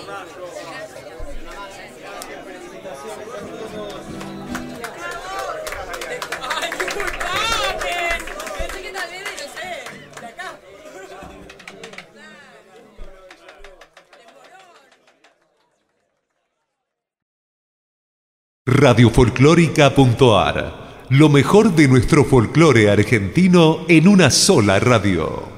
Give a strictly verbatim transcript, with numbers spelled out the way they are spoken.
Ay, disculpame. Pensé que tal vez, no sé, de acá. radiofolclórica punto ar. Lo mejor de nuestro folclore argentino en una sola radio.